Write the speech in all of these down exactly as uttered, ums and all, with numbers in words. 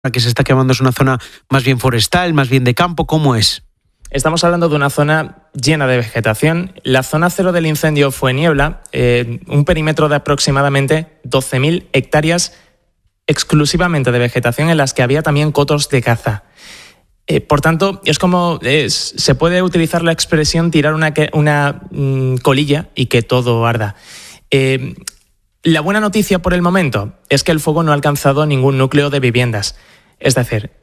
que se está quemando es una zona más bien forestal, más bien de campo. ¿Cómo es? Estamos hablando de una zona llena de vegetación. La zona cero del incendio fue niebla, eh, un perímetro de aproximadamente doce mil hectáreas exclusivamente de vegetación en las que había también cotos de caza. Eh, por tanto, es como es, se puede utilizar la expresión tirar una, una mm, colilla y que todo arda. Eh, la buena noticia por el momento es que el fuego no ha alcanzado ningún núcleo de viviendas. Es decir,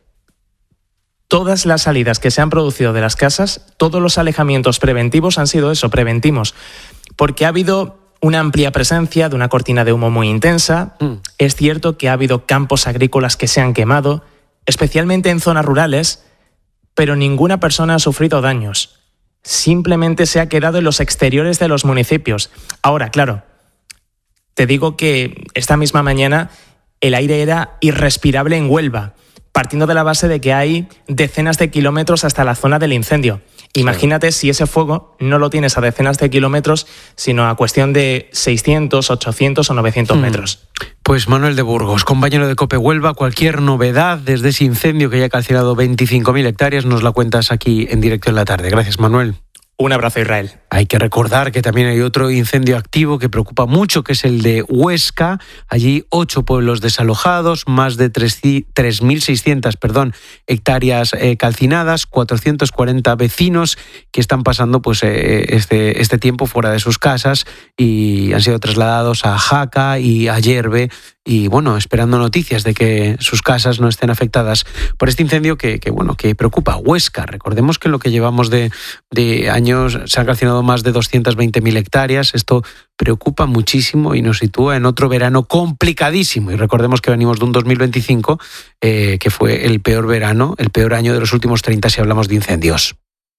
todas las salidas que se han producido de las casas, todos los alejamientos preventivos han sido eso, preventivos, porque ha habido una amplia presencia de una cortina de humo muy intensa. Mm. Es cierto que ha habido campos agrícolas que se han quemado, especialmente en zonas rurales, pero ninguna persona ha sufrido daños. Simplemente se ha quedado en los exteriores de los municipios. Ahora, claro, te digo que esta misma mañana el aire era irrespirable en Huelva, partiendo de la base de que hay decenas de kilómetros hasta la zona del incendio. Imagínate si ese fuego no lo tienes a decenas de kilómetros, sino a cuestión de seiscientos, ochocientos o novecientos mm. metros. Pues Manuel de Burgos, compañero de COPE Huelva, cualquier novedad desde ese incendio que ya ha calcinado veinticinco mil hectáreas, nos la cuentas aquí en directo en la tarde. Gracias, Manuel. Un abrazo, Israel. Hay que recordar que también hay otro incendio activo que preocupa mucho, que es el de Huesca. Allí ocho pueblos desalojados, más de tres mil seiscientas perdón, hectáreas eh, calcinadas, cuatrocientos cuarenta vecinos que están pasando pues eh, este, este tiempo fuera de sus casas y han sido trasladados a Jaca y a Yerbe. Y bueno, esperando noticias de que sus casas no estén afectadas por este incendio que, que bueno, que preocupa a Huesca. Recordemos que en lo que llevamos de, de años se han calcinado más de doscientas veinte mil hectáreas. Esto preocupa muchísimo y nos sitúa en otro verano complicadísimo. Y recordemos que venimos de un dos mil veinticinco eh, que fue el peor verano, el peor año de los últimos treinta si hablamos de incendios.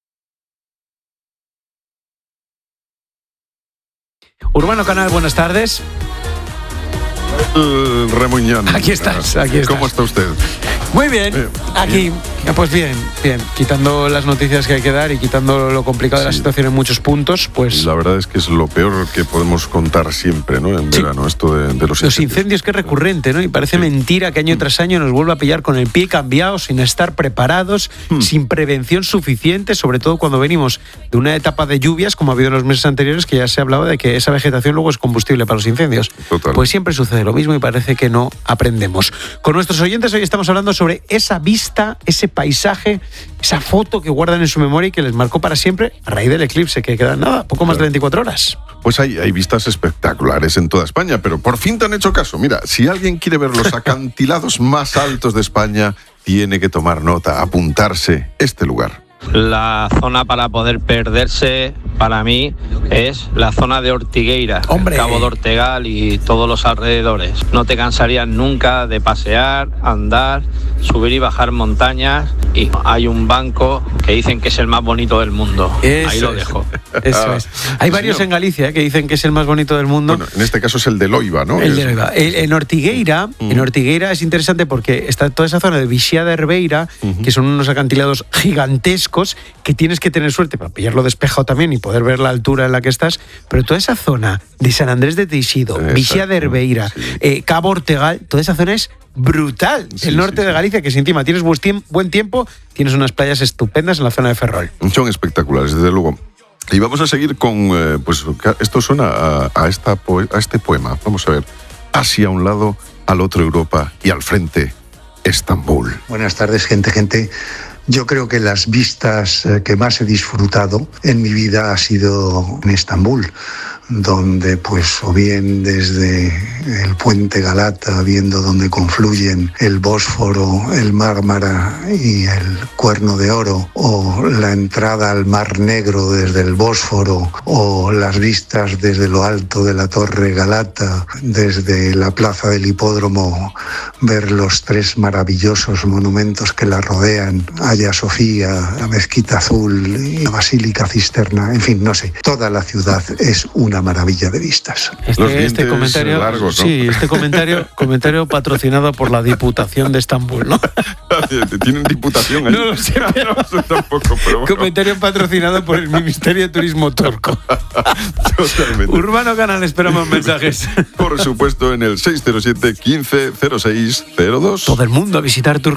Urbano Canal, buenas tardes. Uh, Remuñán. Aquí estás, aquí estás. ¿Cómo está usted? Muy bien, eh, aquí, bien. pues bien, bien, quitando las noticias que hay que dar y quitando lo complicado sí. de la situación en muchos puntos, pues... La verdad es que es lo peor que podemos contar siempre, ¿no? En sí. verano, esto de, de los incendios. Los incendios que es recurrente, ¿no? Y parece sí. mentira que año tras año nos vuelva a pillar con el pie cambiado, sin estar preparados, hmm. sin prevención suficiente, sobre todo cuando venimos de una etapa de lluvias, como ha habido en los meses anteriores, que ya se hablaba de que esa vegetación luego es combustible para los incendios. Total. Pues siempre sucede lo mismo y parece que no aprendemos. Con nuestros oyentes hoy estamos hablando sobre esa vista, ese paisaje, esa foto que guardan en su memoria y que les marcó para siempre a raíz del eclipse, que quedan nada, poco más de veinticuatro horas. Pues hay, hay vistas espectaculares en toda España, pero por fin te han hecho caso. Mira, si alguien quiere ver los acantilados más altos de España, tiene que tomar nota, apuntarse este lugar. La zona para poder perderse, para mí, es la zona de Ortigueira, ¡hombre! El Cabo de Ortegal y todos los alrededores. No te cansarías nunca de pasear, andar, subir y bajar montañas. Y hay un banco que dicen que es el más bonito del mundo. Eso Ahí lo dejo. Es. Eso es. Hay varios señor. en Galicia que dicen que es el más bonito del mundo. Bueno, en este caso es el de Loiva, ¿no? El de Loiva. El, en Ortigueira, uh-huh. en Ortigueira es interesante porque está toda esa zona de Vixía de Herbeira, uh-huh. que son unos acantilados gigantescos que tienes que tener suerte para pillarlo despejado también y poder ver la altura en la que estás, pero toda esa zona de San Andrés de Teixido, Vixía de Herbeira, sí. eh, Cabo Ortegal, toda esa zona es brutal. Sí, el norte sí, sí. de Galicia, que si encima tienes buen tiempo, tienes unas playas estupendas en la zona de Ferrol. Son espectaculares, desde luego. Y vamos a seguir con, eh, pues esto suena a, a, esta poe- a este poema. Vamos a ver, Asia a un lado, al otro Europa y al frente Estambul. Buenas tardes, gente, gente. Yo creo que las vistas que más he disfrutado en mi vida ha sido en Estambul, donde pues o bien desde el puente Galata, viendo donde confluyen el Bósforo, el Mármara y el Cuerno de Oro, o la entrada al Mar Negro desde el Bósforo, o las vistas desde lo alto de la Torre Galata, desde la plaza del Hipódromo, ver los tres maravillosos monumentos que la rodean, Hagia Sofía, la Mezquita Azul y la Basílica Cisterna, en fin, no sé, toda la ciudad es una maravilla de vistas. Este, este comentario, largos, ¿no? sí, este comentario, comentario patrocinado por la Diputación de Estambul, ¿no? ¿Tienen diputación ahí? No lo sé, pero no sé tampoco, pero bueno. Comentario patrocinado por el Ministerio de Turismo turco. Totalmente. Urbano Canal, esperamos mensajes. Por supuesto, en el seis cero siete, quince, cero seis, cero dos. Todo el mundo a visitar Turquía.